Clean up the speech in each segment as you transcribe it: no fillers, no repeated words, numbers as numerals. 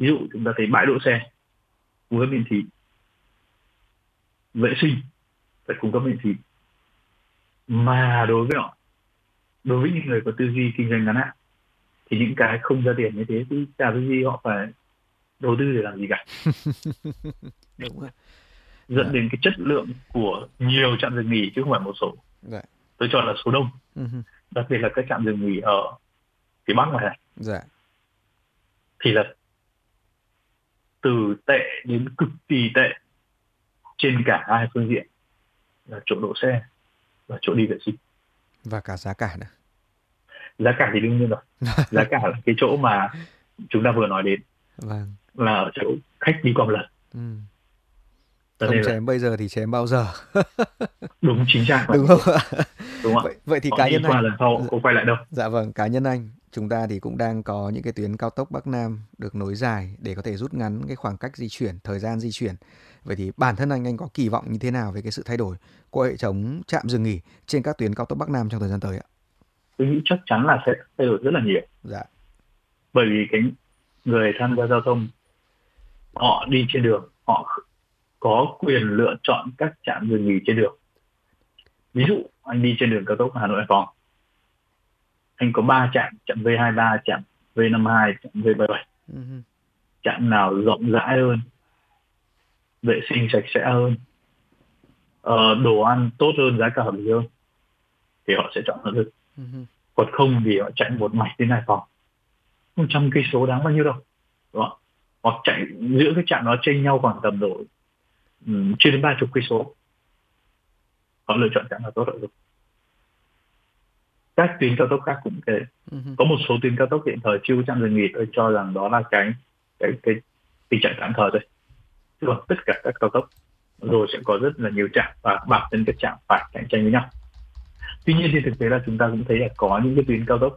Ví dụ chúng ta thấy bãi đỗ xe cung cấp miễn phí, vệ sinh phải cung cấp miễn phí, mà đối với những người có tư duy kinh doanh ngắn hạn thì những cái không ra tiền như thế thì chả cái gì họ phải đầu tư để làm gì cả. Đúng rồi. Dạ. Dẫn đến cái chất lượng của nhiều trạm dừng nghỉ chứ không phải một số. Dạ. Tôi cho là số đông, Ừ. đặc biệt là các trạm dừng nghỉ ở phía Bắc này Dạ. thì là từ tệ đến cực kỳ tệ trên cả hai phương diện là chỗ đỗ xe và chỗ đi vệ sinh. Và cả giá cả nữa. Giá cả thì đương nhiên rồi. Giá cả là cái chỗ mà chúng ta vừa nói đến, Vâng. là ở chỗ khách đi qua một lần. Cho Không nên là chém bây giờ thì chém bao giờ. đúng, chính xác là Đúng như thế. không ạ? Đúng không ạ? Vậy thì Họ cá đi nhân qua anh. lần sau họ không quay lại đâu. Dạ vâng, cá nhân anh, chúng ta thì cũng đang có những cái tuyến cao tốc Bắc Nam được nối dài để có thể rút ngắn cái khoảng cách di chuyển, thời gian di chuyển. Vậy thì bản thân anh có kỳ vọng như thế nào về cái sự thay đổi của hệ thống trạm dừng nghỉ trên các tuyến cao tốc Bắc Nam trong thời gian tới ạ? Tôi nghĩ chắc chắn là sẽ thay đổi rất là nhiều. Dạ. Bởi vì cái người tham gia giao thông họ đi trên đường, họ có quyền lựa chọn các trạm dừng nghỉ trên đường. Ví dụ anh đi trên đường cao tốc Hà Nội Hải Phòng, anh có 3 trạm: trạm V23, trạm V52, trạm V77. Trạm nào rộng rãi hơn, vệ sinh sạch sẽ hơn, đồ ăn tốt hơn, giá cả hợp lý hơn thì họ sẽ chọn nó được. Còn không thì họ chạy một mạch đến Hải Phòng, 100 cây số đáng bao nhiêu đâu, đúng không? Hoặc chạy giữa cái trạm nó chênh nhau khoảng tầm độ chưa đến 30 cây số, họ lựa chọn trạm nào tốt hơn. Các tuyến cao tốc khác cũng thế. Có một số tuyến cao tốc hiện thời chưa có trạm dừng nghỉ, tôi cho rằng đó là cái tình trạng tạm thời thôi. Chứ còn tất cả các cao tốc rồi sẽ có rất là nhiều trạm và bản thân các trạm phải cạnh tranh với nhau. Tuy nhiên thì thực tế là chúng ta cũng thấy là có những cái tuyến cao tốc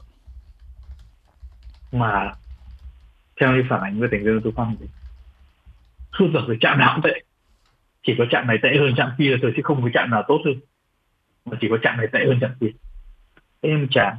mà theo như phản ánh của thành viên tôi phong thì suốt giờ cái trạm nào cũng tệ, chỉ có trạm này tệ hơn trạm kia thôi, chứ không có trạm nào tốt hơn, mà chỉ có trạm này tệ hơn trạm kia. Thế em chán.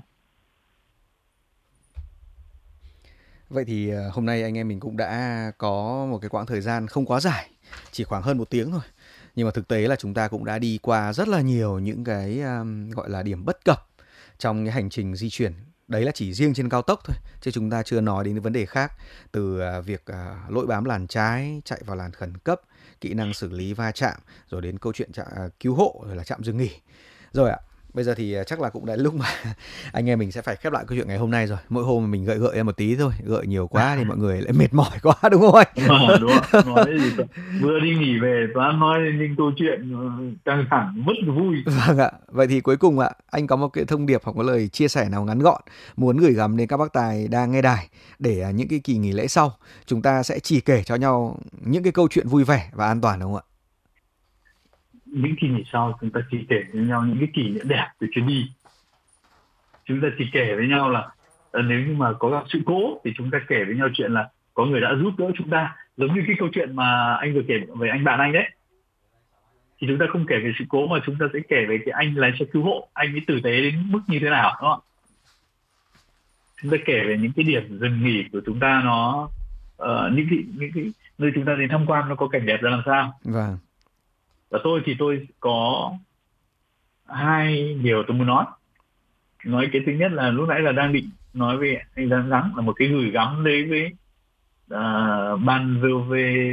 Vậy thì hôm nay anh em mình cũng đã có một cái quãng thời gian không quá dài, chỉ khoảng hơn 1 tiếng thôi. Nhưng mà thực tế là chúng ta cũng đã đi qua rất là nhiều những cái gọi là điểm bất cập trong cái hành trình di chuyển. Đấy là chỉ riêng trên cao tốc thôi, chứ chúng ta chưa nói đến những vấn đề khác. Từ việc lỗi bám làn trái, chạy vào làn khẩn cấp, kỹ năng xử lý va chạm, rồi đến câu chuyện cứu hộ, rồi là trạm dừng nghỉ. Rồi ạ, bây giờ thì chắc là cũng đến lúc mà anh em mình sẽ phải khép lại câu chuyện ngày hôm nay rồi. Mỗi hôm mình gợi em một tí thôi, gợi nhiều quá thì mọi người lại mệt mỏi quá, đúng không anh? Đúng không? Nói gì vừa đi nghỉ về toán nói những câu chuyện căng thẳng mất vui. Vâng ạ. Vậy thì cuối cùng ạ, anh có một cái thông điệp hoặc có lời chia sẻ nào ngắn gọn muốn gửi gắm đến các bác tài đang nghe đài để những cái kỳ nghỉ lễ sau chúng ta sẽ chỉ kể cho nhau những cái câu chuyện vui vẻ và an toàn, đúng không ạ? Những kỳ nghỉ sau chúng ta chỉ kể với nhau những cái kỷ niệm đẹp từ chuyến đi. Chúng ta chỉ kể với nhau là nếu như mà có gặp sự cố thì chúng ta kể với nhau chuyện là có người đã giúp đỡ chúng ta, giống như cái câu chuyện mà anh vừa kể về anh bạn anh đấy. Thì chúng ta không kể về sự cố mà chúng ta sẽ kể về cái anh lái xe cứu hộ, anh ấy tử tế đến mức như thế nào, đúng không? Chúng ta kể về những cái điểm dừng nghỉ của chúng ta, nó những cái nơi chúng ta đến tham quan nó có cảnh đẹp ra làm sao. Vâng. Và tôi có 2 điều tôi muốn nói. Cái thứ nhất là lúc nãy là đang định nói về anh Giang Thắng, là một cái gửi gắm đấy với ban VOV,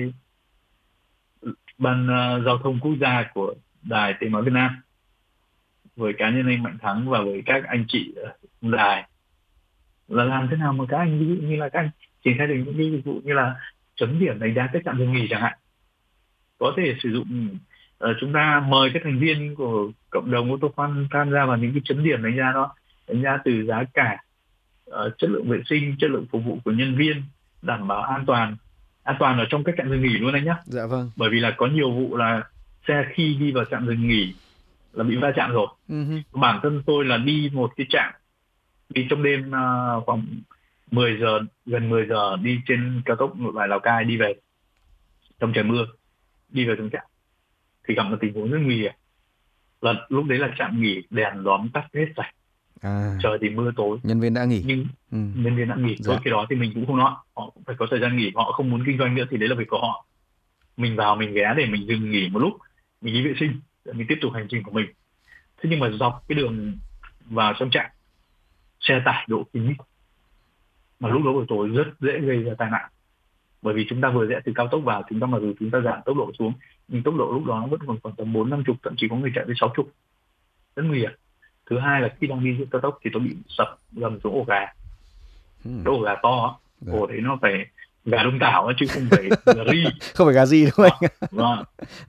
ban giao thông quốc gia của đài Tiếng nói Việt Nam, với cá nhân anh Mạnh Thắng và với các anh chị ở đài, là làm thế nào mà các anh, ví dụ như là các anh triển khai được những cái dịch vụ như là chấm điểm đánh giá các trạm dừng nghỉ chẳng hạn, có thể sử dụng chúng ta mời các thành viên của cộng đồng ô tô fan tham gia vào những cái chấm điểm đánh giá đó, đánh giá từ giá cả, chất lượng vệ sinh, chất lượng phục vụ của nhân viên, đảm bảo an toàn ở trong các trạm dừng nghỉ luôn anh nhé. Dạ vâng. Bởi vì là có nhiều vụ là xe khi đi vào trạm dừng nghỉ là bị va chạm rồi. Bản thân tôi là đi một cái trạm, đi trong đêm khoảng 10 giờ, gần 10 giờ, đi trên cao tốc Nội Bài Lào Cai đi về trong trời mưa, đi về trong trạm thì gặp một tình huống rất nguy hiểm. Là lúc đấy là trạm nghỉ đèn đóm tắt hết rồi, trời thì mưa tối, nhân viên đã nghỉ. nhưng nhân viên đã nghỉ. Thôi khi đó thì mình cũng không nói, họ cũng phải có thời gian nghỉ, họ không muốn kinh doanh nữa thì đấy là việc của họ. Mình vào mình ghé để mình dừng nghỉ một lúc, mình đi vệ sinh, mình tiếp tục hành trình của mình. Thế nhưng mà dọc cái đường vào trong trạm, xe tải đỗ kín, mà lúc đó buổi tối rất dễ gây ra tai nạn, bởi vì chúng ta vừa rẽ từ cao tốc vào, chúng ta mặc dù chúng ta giảm tốc độ xuống nhưng tốc độ lúc đó nó vẫn còn khoảng tầm 40-50, thậm chí có người chạy tới 60, rất nguy hiểm. Thứ hai là khi đang đi trên cao tốc thì tôi bị sập gầm xuống ổ gà. Cái ổ gà to, ổ đấy nó phải gà Đông Tảo chứ không phải gà ri. Không phải gà ri đúng không anh? Vâng.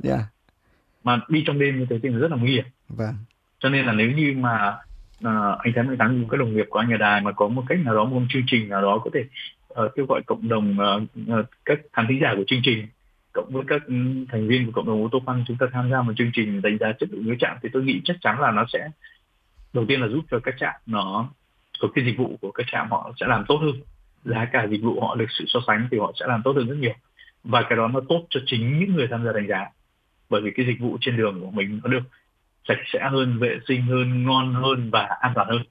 Mà đi trong đêm như thế thì rất là nguy hiểm. Vâng. Cho nên là nếu như mà anh Thái Mạnh Thắng cùng các đồng nghiệp của anh ở đài mà có một cách nào đó, một chương trình nào đó có thể kêu gọi cộng đồng, các khán thính giả của chương trình cộng với các thành viên của cộng đồng ô tô Fun, chúng ta tham gia một chương trình đánh giá chất lượng với trạm, thì tôi nghĩ chắc chắn là nó sẽ đầu tiên là giúp cho các trạm nó có cái dịch vụ của các trạm họ sẽ làm tốt hơn, giá cả dịch vụ họ được sự so sánh thì họ sẽ làm tốt hơn rất nhiều, và cái đó nó tốt cho chính những người tham gia đánh giá, bởi vì cái dịch vụ trên đường của mình nó được sạch sẽ hơn, vệ sinh hơn, ngon hơn và an toàn hơn.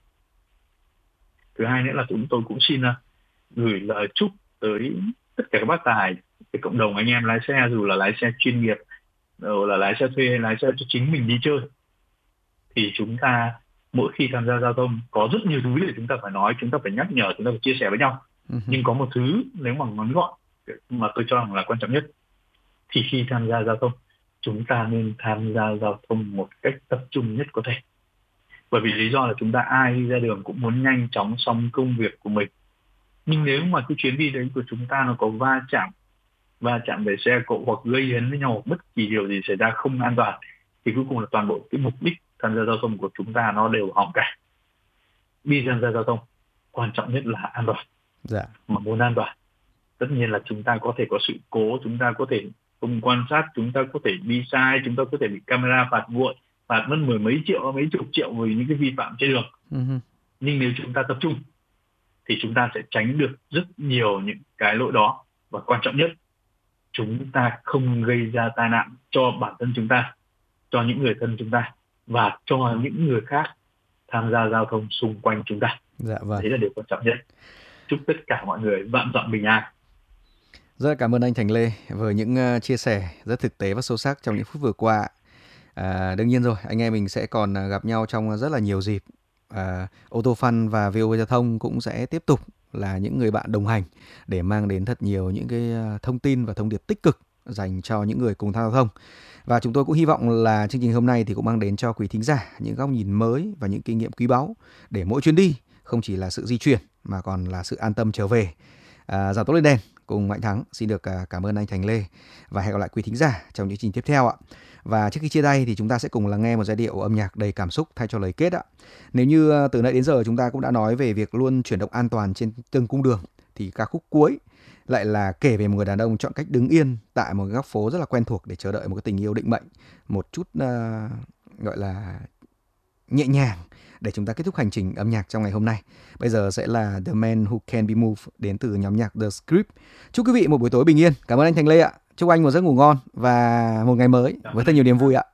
Thứ hai nữa là chúng tôi cũng xin gửi lời chúc tới tất cả các bác tài, cái cộng đồng anh em lái xe, dù là lái xe chuyên nghiệp, dù là lái xe thuê hay lái xe cho chính mình đi chơi, thì chúng ta mỗi khi tham gia giao thông có rất nhiều thứ để chúng ta phải nói, chúng ta phải nhắc nhở, chúng ta phải chia sẻ với nhau. Nhưng có một thứ nếu mà ngắn gọn mà tôi cho rằng là quan trọng nhất, thì khi tham gia giao thông chúng ta nên tham gia giao thông một cách tập trung nhất có thể. Bởi vì lý do là chúng ta ai đi ra đường cũng muốn nhanh chóng xong công việc của mình. Nhưng nếu mà cái chuyến đi đấy của chúng ta nó có va chạm về xe cộ hoặc gây hấn với nhau, bất kỳ điều gì xảy ra không an toàn, thì cuối cùng là toàn bộ cái mục đích tham gia giao thông của chúng ta nó đều hỏng cả. Đi tham gia giao thông quan trọng nhất là an toàn. Mà muốn an toàn, tất nhiên là chúng ta có thể có sự cố, chúng ta có thể không quan sát, chúng ta có thể đi sai, chúng ta có thể bị camera phạt nguội, phạt mất mười mấy triệu, mấy chục triệu vì những cái vi phạm trên đường. Nhưng nếu chúng ta tập trung thì chúng ta sẽ tránh được rất nhiều những cái lỗi đó. Và quan trọng nhất, chúng ta không gây ra tai nạn cho bản thân chúng ta, cho những người thân chúng ta và cho những người khác tham gia giao thông xung quanh chúng ta. Đấy là điều quan trọng nhất. Chúc tất cả mọi người vạn dặm bình an. Rất cảm ơn anh Thành Lê với những chia sẻ rất thực tế và sâu sắc trong những phút vừa qua. Đương nhiên rồi, anh em mình sẽ còn gặp nhau trong rất là nhiều dịp. Ô tô Fun và VOV Giao thông cũng sẽ tiếp tục là những người bạn đồng hành để mang đến thật nhiều những cái thông tin và thông điệp tích cực dành cho những người cùng tham gia giao thông. Và chúng tôi cũng hy vọng là chương trình hôm nay thì cũng mang đến cho quý thính giả những góc nhìn mới và những kinh nghiệm quý báu để mỗi chuyến đi không chỉ là sự di chuyển mà còn là sự an tâm trở về. Giảm tốc lên đèn cùng Mạnh Thắng xin được cảm ơn anh Thành Lê và hẹn gặp lại quý thính giả trong những chương trình tiếp theo ạ. Và trước khi chia tay thì chúng ta sẽ cùng lắng nghe một giai điệu âm nhạc đầy cảm xúc thay cho lời kết ạ. Nếu như từ nãy đến giờ chúng ta cũng đã nói về việc luôn chuyển động an toàn trên từng cung đường, thì ca khúc cuối lại là kể về một người đàn ông chọn cách đứng yên tại một góc phố rất là quen thuộc để chờ đợi một cái tình yêu định mệnh, một chút gọi là nhẹ nhàng để chúng ta kết thúc hành trình âm nhạc trong ngày hôm nay. Bây giờ sẽ là The Man Who Can Be Moved đến từ nhóm nhạc The Script. Chúc quý vị một buổi tối bình yên. Cảm ơn anh Thành Lê ạ. Chúc anh một giấc ngủ ngon và một ngày mới với thật nhiều niềm vui ạ.